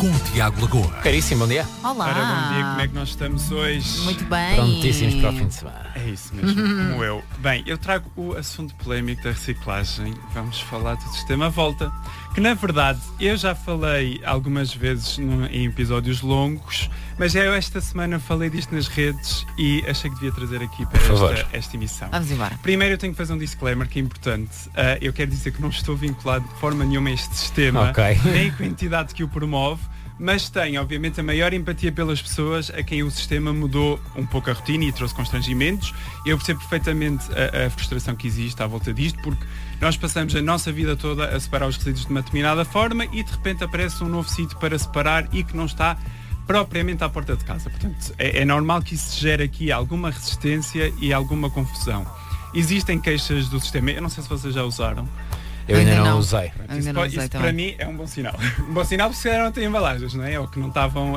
com o Tiago Lagoa. Caríssimo, bom dia. Olá. Ora, bom dia, como é que nós estamos hoje? Muito bem. Prontíssimos para o fim de semana. É isso mesmo, como eu. Bem, eu trago o assunto polémico da reciclagem. Vamos falar do sistema Volta, que na verdade eu já falei algumas vezes em episódios longos, mas esta semana falei disto nas redes e achei que devia trazer aqui para esta emissão. Vamos embora. Primeiro eu tenho que fazer um disclaimer que é importante. Eu quero dizer que não estou vinculado de forma nenhuma a este sistema, Ok. nem com a entidade que o promove, mas tenho obviamente a maior empatia pelas pessoas a quem o sistema mudou um pouco a rotina e trouxe constrangimentos. Eu percebo perfeitamente a frustração que existe à volta disto, porque nós passamos a nossa vida toda a separar os resíduos de uma determinada forma e de repente aparece um novo sítio para separar e que não está propriamente à porta de casa. Portanto, é normal que isso gere aqui alguma resistência e alguma confusão. Existem queixas do sistema, eu não sei se vocês já usaram. Eu ainda não usei. Isso para mim é um bom sinal. Um bom sinal porque se calhar não tem embalagens, não é? Ou que não estavam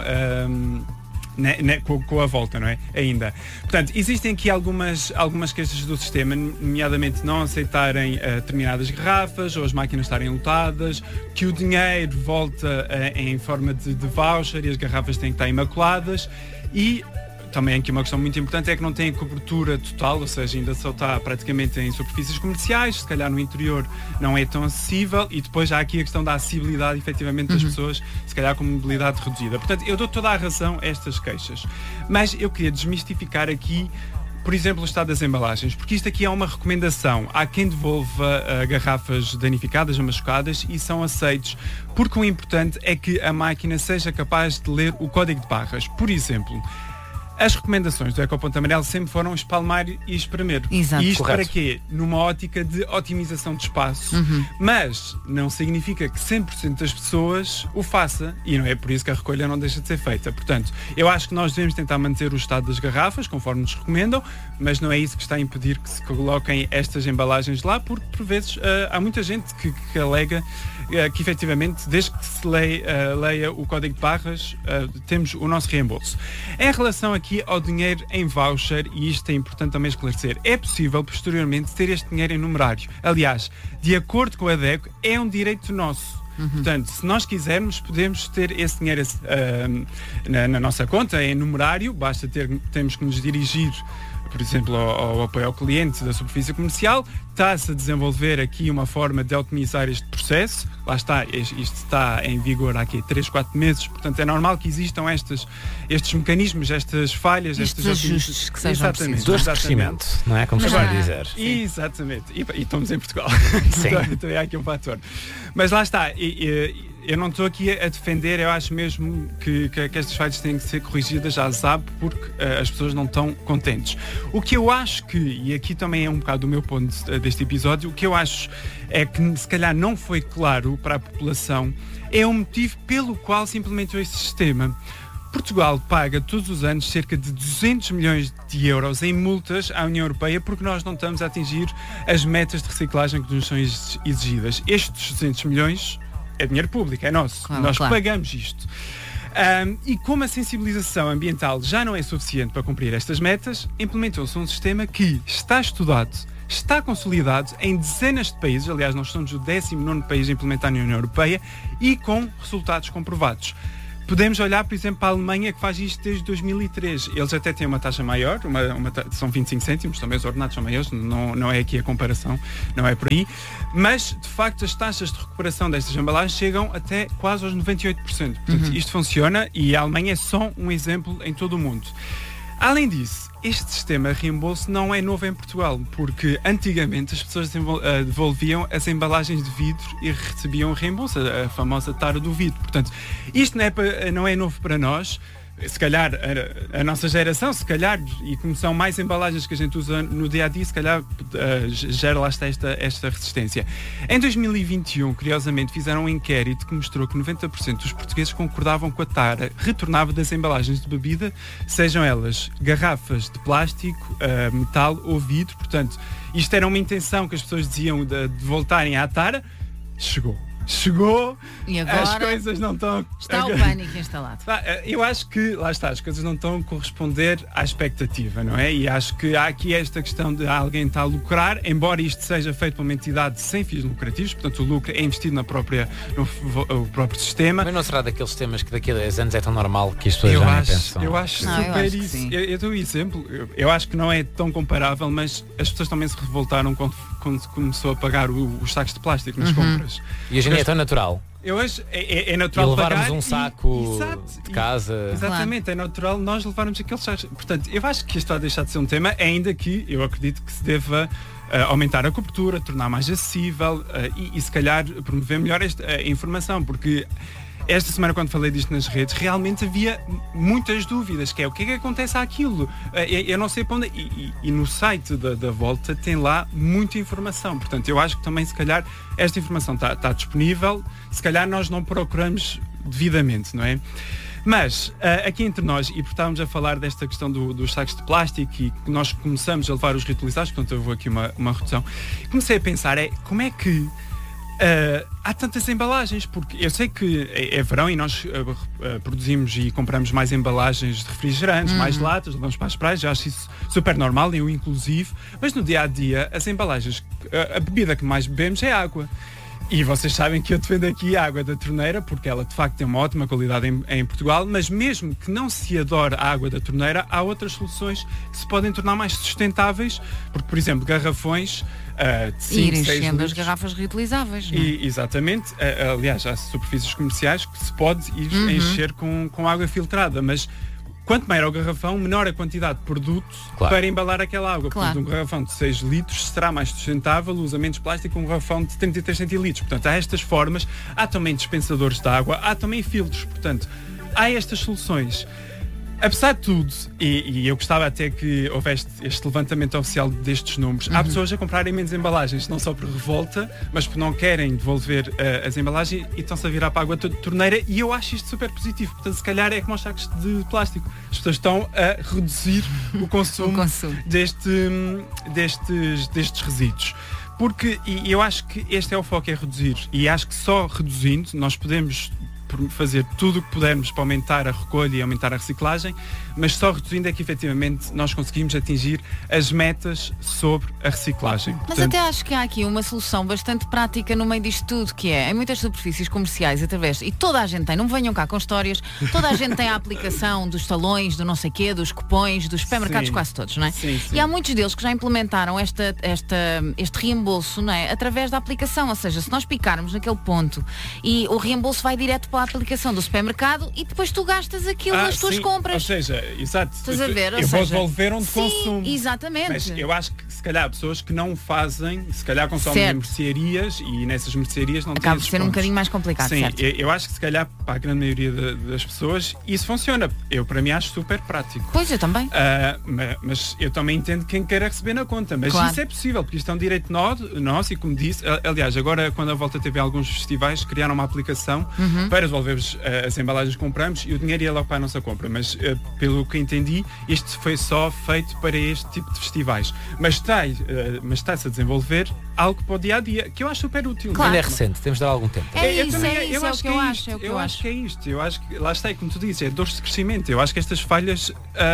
com a volta, não é? Ainda. Portanto, existem aqui algumas queixas do sistema, nomeadamente não aceitarem determinadas garrafas ou as máquinas estarem lotadas, que o dinheiro volta em forma de voucher e as garrafas têm que estar imaculadas e também aqui uma questão muito importante é que não tem cobertura total, ou seja, ainda só está praticamente em superfícies comerciais, se calhar no interior não é tão acessível e depois há aqui a questão da acessibilidade efetivamente das pessoas, se calhar com mobilidade reduzida. Portanto, eu dou toda a razão a estas queixas. Mas eu queria desmistificar aqui, por exemplo, o estado das embalagens, porque isto aqui é uma recomendação. Há quem devolva garrafas danificadas ou machucadas e são aceitos, porque o importante é que a máquina seja capaz de ler o código de barras. Por exemplo, as recomendações do Ecoponto Amarelo sempre foram espalmar e espremer. Exato. E isto Correto. para quê? Numa ótica de otimização de espaço. Mas não significa que 100% das pessoas o faça. E não é por isso que a recolha não deixa de ser feita. Portanto, eu acho que nós devemos tentar manter o estado das garrafas, conforme nos recomendam, mas não é isso que está a impedir que se coloquem estas embalagens lá, porque por vezes há muita gente que alega que efetivamente, desde que se leia o código de barras, temos o nosso reembolso. Em relação aqui ao dinheiro em voucher, e isto é importante também esclarecer, é possível posteriormente ter este dinheiro em numerário. Aliás, de acordo com a DECO, é um direito nosso. Portanto, se nós quisermos, podemos ter esse dinheiro na nossa conta em numerário, temos que nos dirigir, por exemplo, ao apoio ao cliente da superfície comercial. Está-se a desenvolver aqui uma forma de otimizar este processo. Lá está, isto está em vigor há aqui 3, 4 meses, portanto é normal que existam estes mecanismos, estas falhas, estes ajustes que sejam precisos. Dores de crescimento, não é? Como se costuma dizer. Exatamente. E estamos em Portugal. Sim. Então há aqui um fator. Mas lá está. Eu não estou aqui a defender, eu acho mesmo que estas falhas têm que ser corrigidas, já sabe, porque as pessoas não estão contentes. O que eu acho e aqui também é um bocado o meu ponto deste episódio, o que eu acho é que se calhar não foi claro para a população, é o motivo pelo qual se implementou este sistema. Portugal paga todos os anos cerca de 200 milhões de euros em multas à União Europeia porque nós não estamos a atingir as metas de reciclagem que nos são exigidas. Estes 200 milhões é dinheiro público, é nosso. Claro, nós claro. pagamos isto. E como a sensibilização ambiental já não é suficiente para cumprir estas metas, implementou-se um sistema que está estudado, está consolidado em dezenas de países. Aliás, nós somos o 19º país a implementar na União Europeia e com resultados comprovados. Podemos olhar, por exemplo, para a Alemanha, que faz isto desde 2003. Eles até têm uma taxa maior, são 25 cêntimos, também os ordenados são maiores, não é aqui a comparação, não é por aí. Mas, de facto, as taxas de recuperação destas embalagens chegam até quase aos 98%. Portanto, isto funciona e a Alemanha é só um exemplo em todo o mundo. Além disso, este sistema de reembolso não é novo em Portugal, porque antigamente as pessoas devolviam as embalagens de vidro e recebiam reembolso, a famosa tara do vidro. Portanto, isto não é novo para nós. Se calhar a nossa geração, se calhar, e como são mais embalagens que a gente usa no dia a dia, se calhar gera lá esta resistência. Em 2021, curiosamente, fizeram um inquérito que mostrou que 90% dos portugueses concordavam com a tara retornável das embalagens de bebida, sejam elas garrafas de plástico, metal ou vidro. Portanto, isto era uma intenção que as pessoas diziam de voltarem à tara. Chegou. chegou, E agora as coisas não estão... está o pânico instalado. Eu acho que, lá está, as coisas não estão a corresponder à expectativa, não é? E acho que há aqui esta questão de alguém estar a lucrar, embora isto seja feito por uma entidade sem fins lucrativos, portanto o lucro é investido no próprio sistema. Mas não será daqueles sistemas que daqui a 10 anos é tão normal que as pessoas já nem pensam? Eu acho super isso. Eu dou um exemplo. Eu acho que não é tão comparável, mas as pessoas também se revoltaram quando se começou a pagar os sacos de plástico nas compras. E hoje em dia é tão natural. Eu acho é natural e levarmos pagar um saco exato, de casa. Exatamente, é natural nós levarmos aqueles sacos. Portanto, eu acho que isto vai deixar de ser um tema, ainda que eu acredito que se deva aumentar a cobertura, tornar mais acessível e se calhar promover melhor esta informação, porque esta semana, quando falei disto nas redes, realmente havia muitas dúvidas, que é o que é que acontece àquilo. Eu não sei para onde... E no site da Volta tem lá muita informação. Portanto, eu acho que também, se calhar, esta informação está disponível. Se calhar nós não procuramos devidamente, não é? Mas, aqui entre nós, e porque estávamos a falar desta questão dos sacos de plástico e que nós começamos a levar os reutilizados, portanto, eu vou aqui uma redução. Comecei a pensar, como é que há tantas embalagens, porque eu sei que é verão e nós produzimos e compramos mais embalagens de refrigerantes, mais latas, levamos para as praias, já acho isso super normal, eu inclusive, mas no dia a dia as embalagens, a bebida que mais bebemos é água. E vocês sabem que eu defendo aqui a água da torneira, porque ela de facto tem uma ótima qualidade em Portugal, mas mesmo que não se adore a água da torneira, há outras soluções que se podem tornar mais sustentáveis, porque, por exemplo, garrafões de 5, ir 6 enchendo litros. as garrafas reutilizáveis, não é? Exatamente. Aliás, há superfícies comerciais que se pode ir encher com água filtrada, mas quanto maior o garrafão, menor a quantidade de produto para embalar aquela água. Claro. Portanto, um garrafão de 6 litros será mais sustentável, usa menos plástico que um garrafão de 33 centilitros. Portanto, há estas formas, há também dispensadores de água, há também filtros. Portanto, há estas soluções. Apesar de tudo, e eu gostava até que houvesse este levantamento oficial destes números, há pessoas a comprarem menos embalagens, não só por revolta, mas porque não querem devolver as embalagens e estão-se a virar para a água torneira, e eu acho isto super positivo. Portanto, se calhar é como os sacos de plástico. As pessoas estão a reduzir o consumo, destes resíduos. Porque, e eu acho que este é o foco, é reduzir. E acho que só reduzindo nós podemos fazer tudo o que pudermos para aumentar a recolha e aumentar a reciclagem, mas só reduzindo é que efetivamente nós conseguimos atingir as metas sobre a reciclagem. Mas Portanto, até acho que há aqui uma solução bastante prática no meio disto tudo, que é, em muitas superfícies comerciais, e toda a gente tem, não venham cá com histórias, toda a gente tem a aplicação dos talões, do não sei quê, dos cupons, dos supermercados, quase todos, não é? Sim. E há muitos deles que já implementaram este reembolso, não é? Através da aplicação, ou seja, se nós picarmos naquele ponto e o reembolso vai direto para a aplicação do supermercado e depois tu gastas aquilo nas tuas compras. Ou seja, exato. Estás a ver? Eu vou devolver onde consumo. Exatamente. Mas eu acho que se calhar há pessoas que não fazem, se calhar consomem em mercearias e nessas mercearias não acaba têm por ser um bocadinho mais complicado, sim, certo? eu acho que se calhar para a grande maioria das pessoas isso funciona. Eu para mim acho super prático. Pois, eu também. Mas eu também entendo quem queira receber na conta. Mas claro. Isso é possível, porque isto é um direito nosso e como disse, aliás, agora quando a Volta teve alguns festivais, criaram uma aplicação para devolver as embalagens que compramos e o dinheiro ia logo para a nossa compra. Mas pelo que entendi, isto foi só feito para este tipo de festivais. Mas está-se a desenvolver algo para o dia-a-dia, que eu acho super útil. Claro. Ainda é recente, temos de dar algum tempo. Eu acho que é isto. Eu acho que, lá está, como tu dizes, é dores de crescimento. Eu acho que estas falhas...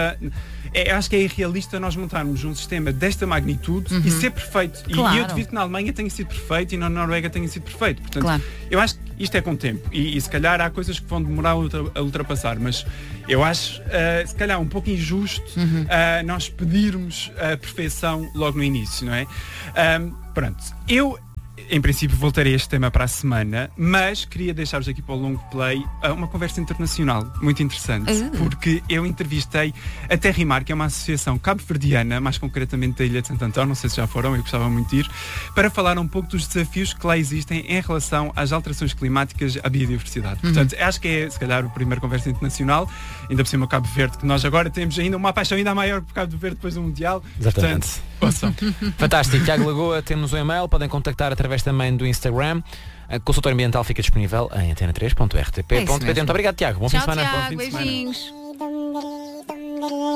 eu acho que é irrealista nós montarmos um sistema desta magnitude e ser perfeito. Claro. E eu devido que na Alemanha tenha sido perfeito e na Noruega tenha sido perfeito. Portanto, eu acho que isto é com o tempo. E se calhar há coisas que vão demorar a ultrapassar. Mas eu acho, se calhar, um pouco injusto nós pedirmos a perfeição logo no início, não é? Pronto. Em princípio voltarei a este tema para a semana, mas queria deixar-vos aqui para o long play uma conversa internacional muito interessante, porque eu entrevistei a Terrimar, que é uma associação cabo-verdiana, mais concretamente da Ilha de Santo Antão, não sei se já foram, eu gostava muito de ir, para falar um pouco dos desafios que lá existem em relação às alterações climáticas à biodiversidade. Portanto, acho que é, se calhar, a primeira conversa internacional, ainda por cima o Cabo Verde, que nós agora temos ainda uma paixão ainda maior por Cabo Verde depois do Mundial. Exatamente. Portanto, Fantástico. Tiago Lagoa, temos um e-mail, podem contactar através também do Instagram. A consultório ambiental fica disponível em antena3.rtp.pt. Muito obrigado, Tiago. Bom fim de semana. Tiago, beijinhos.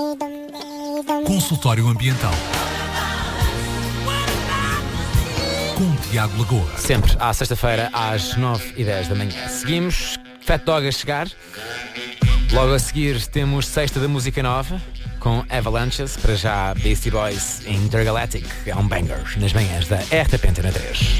Consultório ambiental. com Tiago Lagoa. Sempre à sexta-feira às 9h10 da manhã. Seguimos, Fat Dog a chegar. Logo a seguir temos Sexta da Música Nova com Avalanches. Para já Beastie Boys Intergalactic. É um banger nas manhãs da RTP Antena 3.